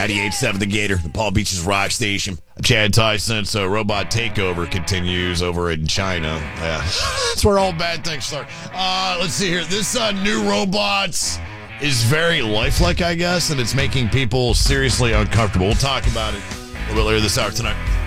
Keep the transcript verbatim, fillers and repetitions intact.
ninety-eight point seven The Gator, the Palm Beaches Rock Station. Chad Tyson, so robot takeover continues over in China. Yeah, that's where all bad things start. Uh, let's see here. This uh, new robots is very lifelike, I guess, and it's making people seriously uncomfortable. We'll talk about it a little bit later this hour tonight.